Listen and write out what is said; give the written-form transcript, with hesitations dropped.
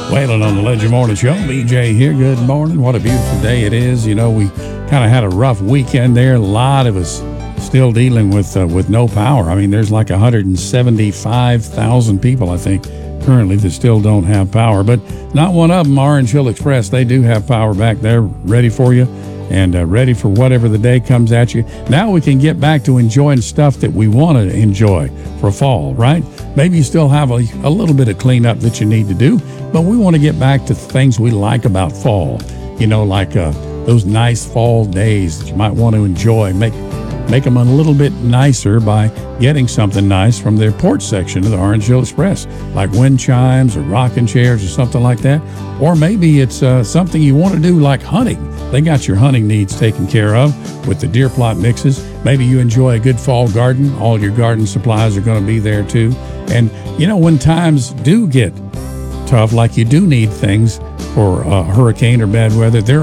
Wailing on the Legend Morning Show. BJ here. Good morning. What a beautiful day it is. You know, we kind of had a rough weekend there. A lot of us still dealing with no power. I mean, there's like 175,000 people, I think, currently that still don't have power. But not one of them, Orange Hill Express. They do have power back there ready for you and ready for whatever the day comes at you. Now we can get back to enjoying stuff that we want to enjoy for fall, right? Maybe you still have a little bit of cleanup that you need to do, but we want to get back to things we like about fall. You know, like those nice fall days that you might want to enjoy. Make them a little bit nicer by getting something nice from their porch section of the Orange Hill Express, like wind chimes or rocking chairs or something like that. Or maybe it's something you want to do like hunting. They got your hunting needs taken care of with the deer plot mixes. Maybe you enjoy a good fall garden. All your garden supplies are going to be there too. And, you know, when times do get tough, like you do need things for hurricane or bad weather, there